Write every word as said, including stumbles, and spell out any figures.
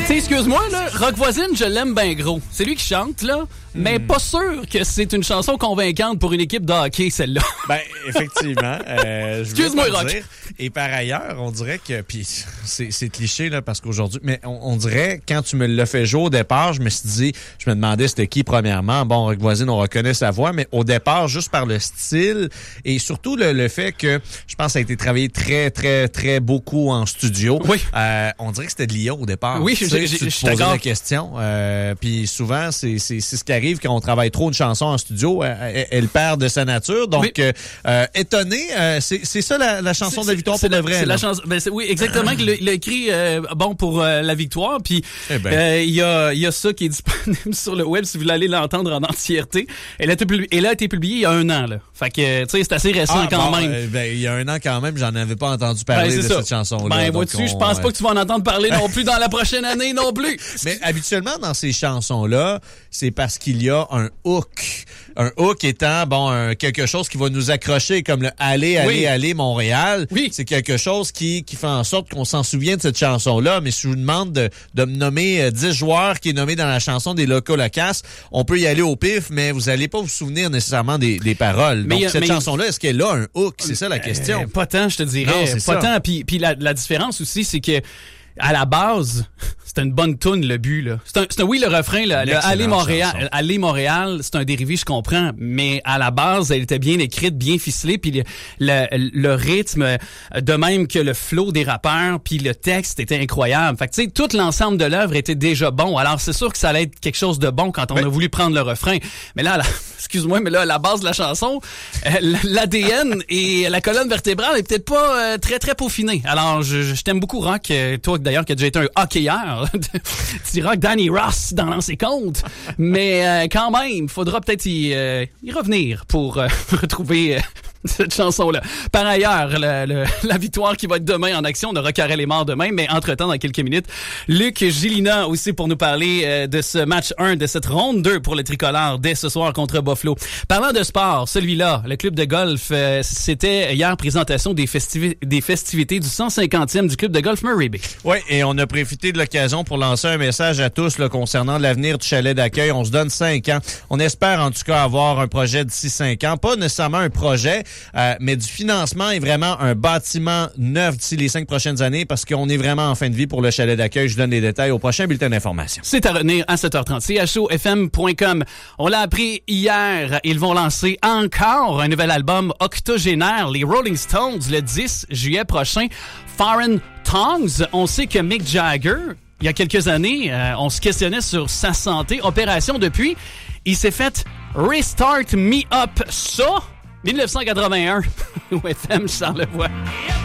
Tu sais, excuse-moi, là, Rock Voisine, je l'aime bien gros. C'est lui qui chante, là, mm. mais pas sûr que c'est une chanson convaincante pour une équipe de hockey, celle-là. Ben, effectivement. Euh, Excuse-moi, Rock. Dire. Et par ailleurs, on dirait que, puis c'est, c'est cliché, là, parce qu'aujourd'hui, mais on, on dirait, quand tu me l'as fait jouer au départ, je me suis dit, je me demandais c'était qui, premièrement. Bon, Rock Voisine, on reconnaît sa voix, mais au départ, juste par le style et surtout le, le fait que, je pense, ça a été travaillé très, très, très beaucoup en studio. Oui. Euh, on dirait que c'était de l'I A au départ. Oui, tu je, sais, je, tu je te posais la question. Euh, puis souvent, c'est, c'est, c'est ce qui arrive quand on travaille trop une chanson en studio. Elle, elle perd de sa nature. Donc, oui. euh, étonné, euh, c'est, c'est ça la, la chanson c'est, de la victoire pour la, de vrai. C'est la chanson, ben c'est, oui, exactement. Il a écrit euh, bon pour euh, la victoire. Puis il eh ben. euh, y a il y a ça qui est disponible sur le web si vous voulez aller l'entendre en entièreté. Elle a été publiée, elle a été publiée il y a un an là. Fait que tu sais c'est assez récent ah, quand bon, même. Euh, ben il y a un an quand même, j'en avais pas entendu parler ben, de ça. Cette chanson là. Ben vois-tu, je pense pas que tu vas en entendre parler non plus dans la prochaine année non plus. Mais habituellement dans ces chansons là, c'est parce qu'il y a un hook. Un hook étant bon un, quelque chose qui va nous accrocher comme le aller aller oui. aller Montréal. Oui. C'est quelque chose qui qui fait en sorte qu'on s'en souvient de cette chanson là. Mais si je vous demande de, de me nommer dix joueurs qui est nommé dans la chanson des Locaux Locass, on peut y aller au pif, mais vous allez pas vous souvenir nécessairement des, des paroles. Mais Donc a, cette chanson là, est-ce qu'elle a un hook? C'est ça la question. Euh, pas tant, je te dirais. Non, c'est pas ça. tant. Puis puis la, la différence aussi, c'est que à la base, c'est une bonne toune, le but, là. C'est un, c'est un oui, le refrain, là, le Aller Montréal, Aller Montréal, c'est un dérivé, je comprends, mais à la base, elle était bien écrite, bien ficelée, puis le, le, le rythme, de même que le flow des rappeurs, puis le texte était incroyable. Fait que, tu sais, tout l'ensemble de l'œuvre était déjà bon. Alors, c'est sûr que ça allait être quelque chose de bon quand on ben, a voulu prendre le refrain. Mais là, la, excuse-moi, mais là, à la base de la chanson, l'A D N et la colonne vertébrale est peut-être pas euh, très, très peaufinée. Alors, je, je t'aime beaucoup, Rock, toi, d'ailleurs, qui a déjà été un hockeyeur. Tu diras que Danny Ross dans l'ancien compte. Mais euh, quand même, faudra peut-être y, euh, y revenir pour euh, retrouver euh, cette chanson-là. Par ailleurs, le, le, la victoire qui va être demain en action, on aura Karel est mort demain, mais entre-temps, dans quelques minutes, Luc Gélina aussi pour nous parler euh, de ce match un, de cette ronde deux pour le tricolore dès ce soir contre Buffalo. Parlant de sport, celui-là, le club de golf, euh, c'était hier présentation des, festivi- des festivités du cent cinquantième du club de golf Murray Bay. Oui, et on a profité de l'occasion pour lancer un message à tous là, concernant l'avenir du chalet d'accueil. On se donne cinq ans. On espère en tout cas avoir un projet d'ici cinq ans. Pas nécessairement un projet, euh, mais du financement et vraiment un bâtiment neuf d'ici les cinq prochaines années parce qu'on est vraiment en fin de vie pour le chalet d'accueil. Je donne les détails au prochain bulletin d'information. C'est à retenir à sept heures trente. C H O F M point com. On l'a appris hier. Ils vont lancer encore un nouvel album octogénaire, les Rolling Stones, le dix juillet prochain. Foreign Tongues. On sait que Mick Jagger, il y a quelques années, euh, on se questionnait sur sa santé. Opération depuis, il s'est fait Restart Me Up. Ça, dix-neuf cent quatre-vingt-un. O F M, Charlevoix.